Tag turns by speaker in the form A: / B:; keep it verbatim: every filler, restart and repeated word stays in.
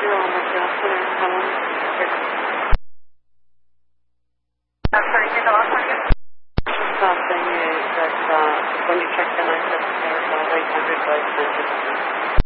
A: Zero one one zero, clear, phone. I'm sorry, can the last one again? Uh, saying is that uh, when you check the nine seven zero, eight hundred by extension.